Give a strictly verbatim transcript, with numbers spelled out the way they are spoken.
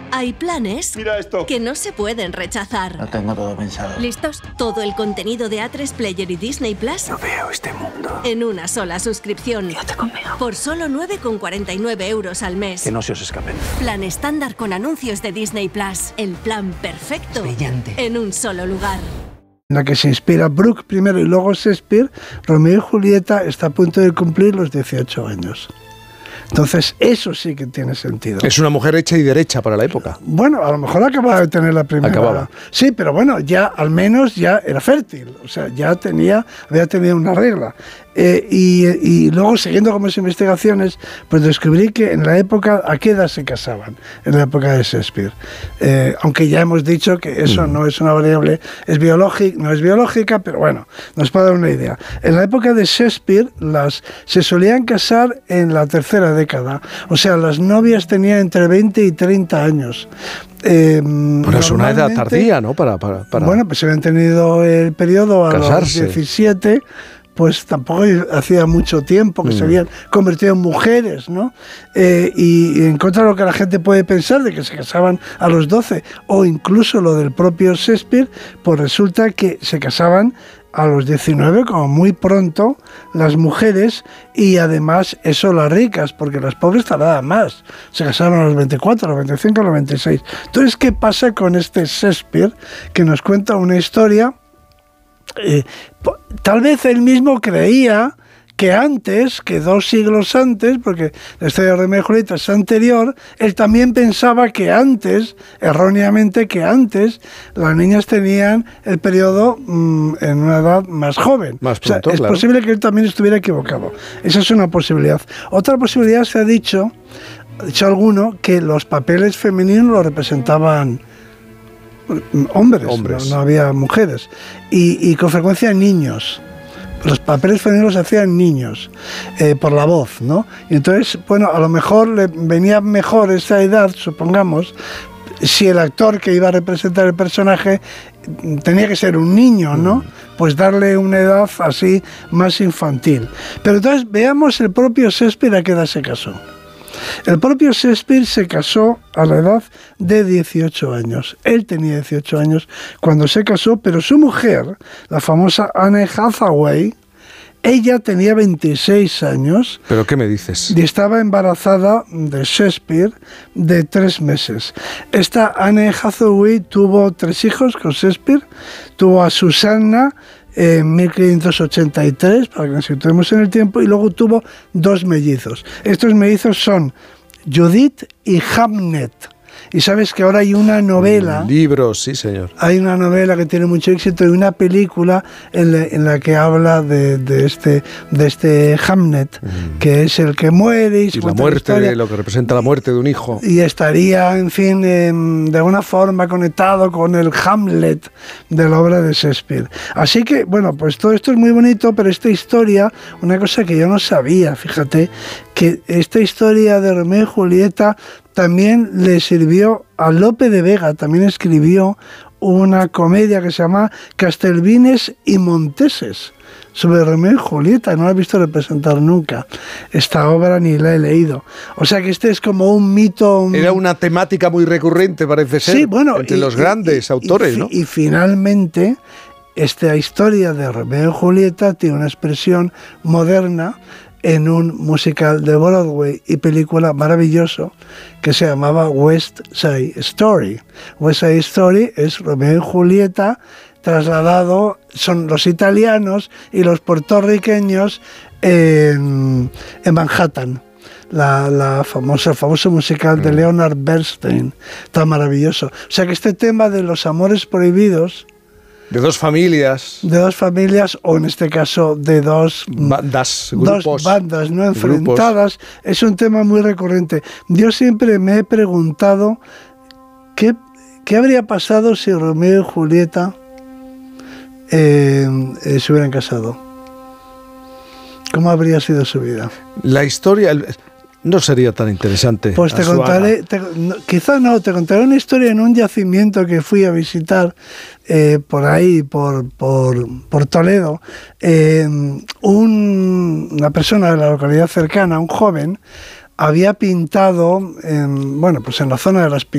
Hay planes Mira esto. que no se pueden rechazar. Lo tengo todo pensado. ¿Listos? Todo el contenido de A tres Player y Disney Plus No veo este mundo. en una sola suscripción. Quédate conmigo. Por solo nueve con cuarenta y nueve euros al mes. Que no se os escapen. Plan estándar con anuncios de Disney Plus. El plan perfecto. Brillante. En un solo lugar. En la que se inspira Brooke primero y luego Shakespeare, Romeo y Julieta está a punto de cumplir los dieciocho años. Entonces, eso sí que tiene sentido. Es una mujer hecha y derecha para la época. Bueno, a lo mejor acababa de tener la primera. Acababa. Sí, pero bueno, ya al menos ya era fértil. O sea, ya tenía, había tenido una regla. Eh, y, y luego, siguiendo con mis investigaciones, pues descubrí que en la época, ¿a qué edad se casaban? En la época de Shakespeare. Eh, aunque ya hemos dicho que eso mm. no es una variable, es biológica, no es biológica, pero bueno, nos puede dar una idea. En la época de Shakespeare, las, se solían casar en la tercera década. O sea, las novias tenían entre veinte y treinta años. Eh, Pero es una edad tardía, ¿no? Para, para, para... Bueno, pues si habían tenido el periodo a casarse. Los diecisiete, pues tampoco hacía mucho tiempo que mm. se habían convertido en mujeres, ¿no? Eh, y, y en contra de lo que la gente puede pensar de que se casaban a los doce, o incluso lo del propio Shakespeare, pues resulta que se casaban a los diecinueve, como muy pronto, las mujeres, y además eso las ricas, porque las pobres tardaban más. Se casaron a los veinticuatro, a los veinticinco, a los veintiséis. Entonces, ¿qué pasa con este Shakespeare que nos cuenta una historia? Eh, tal vez él mismo creía que antes, que dos siglos antes, porque la historia de Romeo y Julieta es anterior, él también pensaba que antes, erróneamente, que antes las niñas tenían el periodo mmm, en una edad más joven. Más pronto, o sea, es claro. posible que él también estuviera equivocado. Esa es una posibilidad. Otra posibilidad se ha dicho, ha dicho alguno, que los papeles femeninos los representaban hombres, hombres. No, no había mujeres, y, y con frecuencia niños. Los papeles femeninos se hacían niños, eh, por la voz, ¿no? Y entonces, bueno, a lo mejor le venía mejor esa edad, supongamos, si el actor que iba a representar el personaje tenía que ser un niño, ¿no? Pues darle una edad así más infantil. Pero entonces veamos el propio Shakespeare a qué edad se casó. El propio Shakespeare se casó a la edad de dieciocho años. Él tenía dieciocho años cuando se casó, pero su mujer, la famosa Anne Hathaway, ella tenía veintiséis años. ¿Pero qué me dices? Y estaba embarazada de Shakespeare de tres meses. Esta Anne Hathaway tuvo tres hijos con Shakespeare. Tuvo a Susanna en mil quinientos ochenta y tres, para que nos situemos en el tiempo, y luego tuvo dos mellizos. Estos mellizos son Judith y Hamnet. Y sabes que ahora hay una novela... Libros, sí, señor. Hay una novela que tiene mucho éxito y una película en la, en la que habla de, de, este, de este Hamnet, mm. que es el que muere. Y, y la muerte, la de lo que representa la muerte de un hijo. Y estaría, en fin, eh, de alguna forma conectado con el Hamlet de la obra de Shakespeare. Así que, bueno, pues todo esto es muy bonito, pero esta historia, una cosa que yo no sabía, fíjate, que esta historia de Romeo y Julieta también le sirvió a Lope de Vega, también escribió una comedia que se llama Castelvines y Monteses, sobre Romeo y Julieta. No la he visto representar nunca. Esta obra ni la he leído. O sea que este es como un mito... Un... Era una temática muy recurrente, parece ser, sí, bueno, entre y, los grandes y, autores, y, ¿no? Y finalmente, esta historia de Romeo y Julieta tiene una expresión moderna en un musical de Broadway y película maravilloso que se llamaba West Side Story. West Side Story es Romeo y Julieta trasladado, son los italianos y los puertorriqueños en, en Manhattan. La, la famosa, el famoso musical de Leonard Bernstein, tan maravilloso. O sea que este tema de los amores prohibidos, de dos familias. De dos familias, o en este caso de dos bandas, grupos, dos bandas no enfrentadas, grupos. Es un tema muy recurrente. Yo siempre me he preguntado qué, qué habría pasado si Romeo y Julieta eh, eh, se hubieran casado. ¿Cómo habría sido su vida? La historia... El... No sería tan interesante. Pues te contaré, te, no, quizá no, te contaré una historia en un yacimiento que fui a visitar eh, por ahí, por, por, por Toledo. Eh, un, una persona de la localidad cercana, un joven, había pintado, en, bueno, pues en la zona de las